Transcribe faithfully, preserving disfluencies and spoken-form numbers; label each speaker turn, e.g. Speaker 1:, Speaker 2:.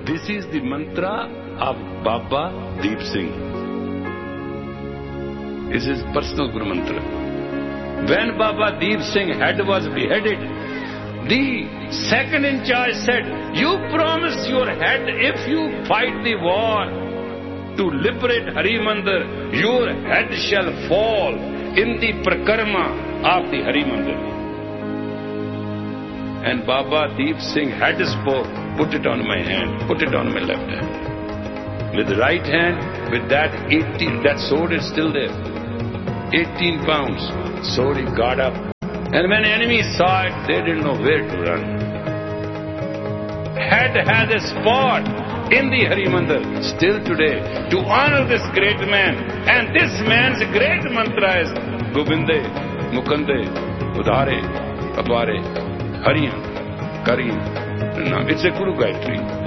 Speaker 1: This is the mantra of Baba Deep Singh. This is personal Guru mantra. When Baba Deep Singh head was beheaded, the second in charge said, you promise your head if you fight the war to liberate Harimandir, your head shall fall in the prakarma of the Harimandir. And Baba Deep Singh had spoke, put it on my hand, put it on my left hand. With the right hand, with that eighteen, that sword is still there. eighteen pounds, sword he got up. And when enemies saw it, they didn't know where to run. Head has a spot in the Harimandir still today to honor this great man. And this man's great mantra is Govinde, Mukande, Udhare, Apare, Hariyan, Karim. It's a Guru Gayatri.